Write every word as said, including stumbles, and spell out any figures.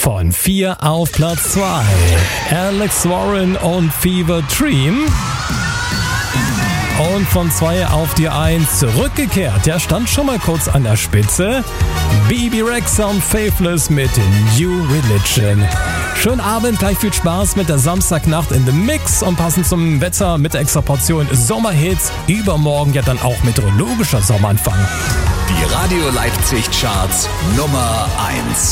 Von vier auf Platz zwei. Alex Warren und Fever Dream. Und von zwei auf die eins zurückgekehrt. Der stand schon mal kurz an der Spitze. Bebe Rexha und Faithless mit New Religion. Schönen Abend, gleich viel Spaß mit der Samstagnacht in The Mix und passend zum Wetter mit der extra Portion Sommerhits. Übermorgen ja dann auch meteorologischer Sommeranfang. Die Radio Leipzig Charts Nummer eins.